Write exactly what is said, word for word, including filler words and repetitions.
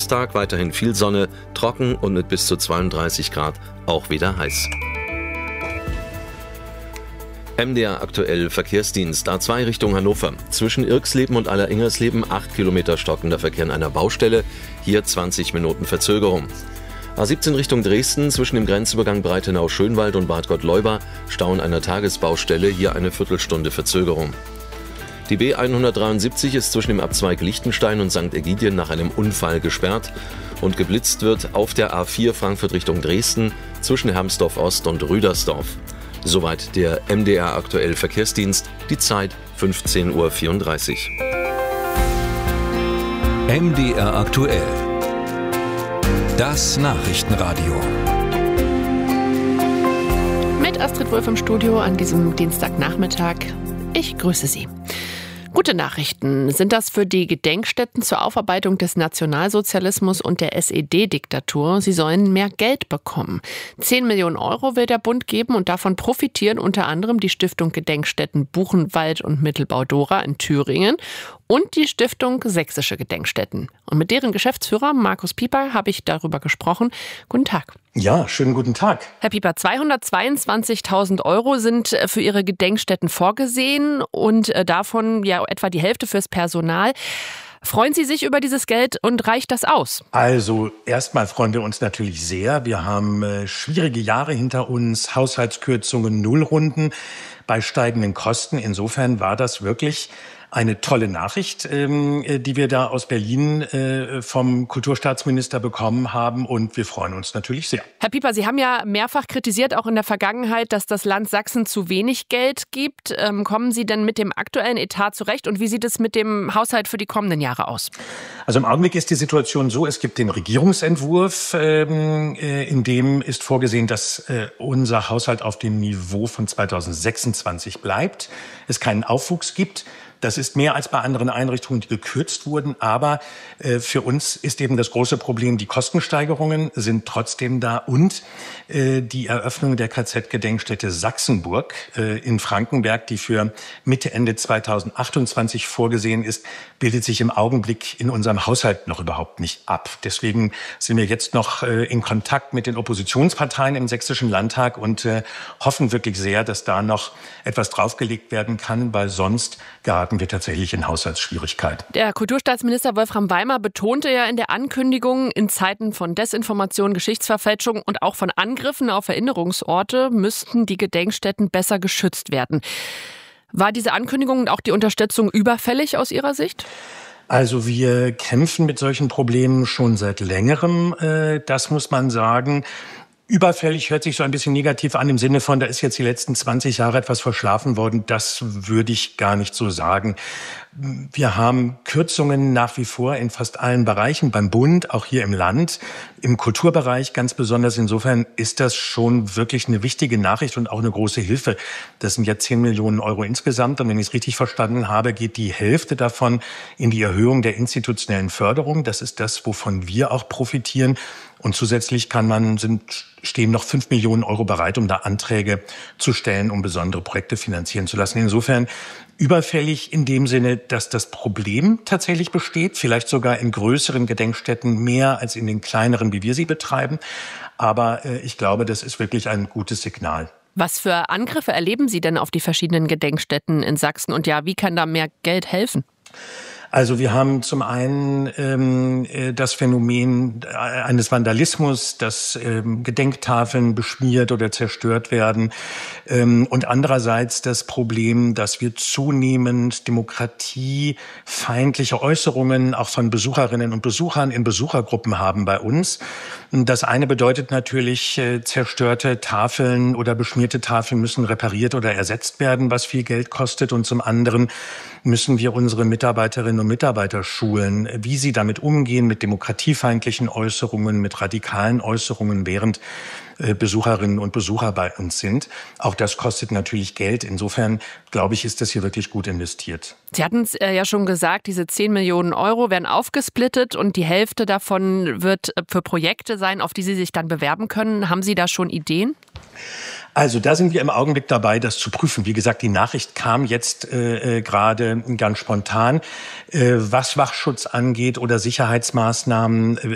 Donnerstag weiterhin viel Sonne, trocken und mit bis zu zweiunddreißig Grad auch wieder heiß. M D R aktuell Verkehrsdienst A zwei Richtung Hannover. Zwischen Irxleben und Aller-Ingersleben acht Kilometer stockender Verkehr an einer Baustelle. Hier zwanzig Minuten Verzögerung. A siebzehn Richtung Dresden zwischen dem Grenzübergang Breitenau-Schönwald und Bad Gottleuba. Stau an einer Tagesbaustelle. Hier eine Viertelstunde Verzögerung. Die B hundertdreiundsiebzig ist zwischen dem Abzweig Liechtenstein und Sankt Ägidien nach einem Unfall gesperrt. Und geblitzt wird auf der A vier Frankfurt Richtung Dresden zwischen Hermsdorf Ost und Rüdersdorf. Soweit der M D R aktuell Verkehrsdienst. Die Zeit fünfzehn Uhr vierunddreißig. M D R aktuell. Das Nachrichtenradio. Mit Astrid Wolf im Studio an diesem Dienstagnachmittag. Ich grüße Sie. Gute Nachrichten sind das für die Gedenkstätten zur Aufarbeitung des Nationalsozialismus und der S E D-Diktatur. Sie sollen mehr Geld bekommen. Zehn Millionen Euro will der Bund geben und davon profitieren unter anderem die Stiftung Gedenkstätten Buchenwald und Mittelbau-Dora in Thüringen und die Stiftung Sächsische Gedenkstätten. Und mit deren Geschäftsführer Markus Pieper habe ich darüber gesprochen. Guten Tag. Ja, schönen guten Tag. Herr Pieper, zweihundertzweiundzwanzigtausend Euro sind für Ihre Gedenkstätten vorgesehen und davon ja etwa die Hälfte fürs Personal. Freuen Sie sich über dieses Geld und reicht das aus? Also erstmal freuen wir uns natürlich sehr. Wir haben äh, schwierige Jahre hinter uns, Haushaltskürzungen, Nullrunden bei steigenden Kosten. Insofern war das wirklich eine tolle Nachricht, ähm, die wir da aus Berlin äh, vom Kulturstaatsminister bekommen haben, und wir freuen uns natürlich sehr. Herr Pieper, Sie haben ja mehrfach kritisiert, auch in der Vergangenheit, dass das Land Sachsen zu wenig Geld gibt. Ähm, kommen Sie denn mit dem aktuellen Etat zurecht und wie sieht es mit dem Haushalt für die kommenden Jahre aus? Also im Augenblick ist die Situation so, es gibt den Regierungsentwurf, ähm, äh, in dem ist vorgesehen, dass äh, unser Haushalt auf dem Niveau von zweitausendsechsundzwanzig bleibt, es keinen Aufwuchs gibt. Das ist mehr als bei anderen Einrichtungen, die gekürzt wurden. Aber äh, für uns ist eben das große Problem, die Kostensteigerungen sind trotzdem da. Und äh, die Eröffnung der K Z-Gedenkstätte Sachsenburg äh, in Frankenberg, die für Mitte, Ende zweitausendachtundzwanzig vorgesehen ist, bildet sich im Augenblick in unserem Haushalt noch überhaupt nicht ab. Deswegen sind wir jetzt noch äh, in Kontakt mit den Oppositionsparteien im Sächsischen Landtag und äh, hoffen wirklich sehr, dass da noch etwas draufgelegt werden kann, weil sonst geraten wir tatsächlich in Haushaltsschwierigkeiten. Der Kulturstaatsminister Wolfram Weimer betonte ja in der Ankündigung, in Zeiten von Desinformation, Geschichtsverfälschung und auch von Angriffen auf Erinnerungsorte müssten die Gedenkstätten besser geschützt werden. War diese Ankündigung und auch die Unterstützung überfällig aus Ihrer Sicht? Also wir kämpfen mit solchen Problemen schon seit längerem, äh, das muss man sagen. Überfällig hört sich so ein bisschen negativ an, im Sinne von, da ist jetzt die letzten zwanzig Jahre etwas verschlafen worden. Das würde ich gar nicht so sagen. Wir haben Kürzungen nach wie vor in fast allen Bereichen, beim Bund, auch hier im Land, im Kulturbereich ganz besonders. Insofern ist das schon wirklich eine wichtige Nachricht und auch eine große Hilfe. Das sind ja zehn Millionen Euro insgesamt. Und wenn ich es richtig verstanden habe, geht die Hälfte davon in die Erhöhung der institutionellen Förderung. Das ist das, wovon wir auch profitieren. Und zusätzlich kann man, sind, stehen noch fünf Millionen Euro bereit, um da Anträge zu stellen, um besondere Projekte finanzieren zu lassen. Insofern überfällig in dem Sinne, dass das Problem tatsächlich besteht, vielleicht sogar in größeren Gedenkstätten mehr als in den kleineren, wie wir sie betreiben. Aber äh, ich glaube, das ist wirklich ein gutes Signal. Was für Angriffe erleben Sie denn auf die verschiedenen Gedenkstätten in Sachsen? Und ja, wie kann da mehr Geld helfen? Also wir haben zum einen ähm, das Phänomen eines Vandalismus, dass ähm, Gedenktafeln beschmiert oder zerstört werden, ähm, und andererseits das Problem, dass wir zunehmend demokratiefeindliche Äußerungen auch von Besucherinnen und Besuchern in Besuchergruppen haben bei uns. Das eine bedeutet natürlich, äh, zerstörte Tafeln oder beschmierte Tafeln müssen repariert oder ersetzt werden, was viel Geld kostet, und zum anderen müssen wir unsere Mitarbeiterinnen und Mitarbeiter schulen, wie sie damit umgehen, mit demokratiefeindlichen Äußerungen, mit radikalen Äußerungen, während äh, Besucherinnen und Besucher bei uns sind. Auch das kostet natürlich Geld. Insofern, glaube ich, ist das hier wirklich gut investiert. Sie hatten es äh, ja schon gesagt, diese zehn Millionen Euro werden aufgesplittet und die Hälfte davon wird für Projekte sein, auf die Sie sich dann bewerben können. Haben Sie da schon Ideen? Also da sind wir im Augenblick dabei, das zu prüfen. Wie gesagt, die Nachricht kam jetzt äh, gerade ganz spontan. Äh, was Wachschutz angeht oder Sicherheitsmaßnahmen,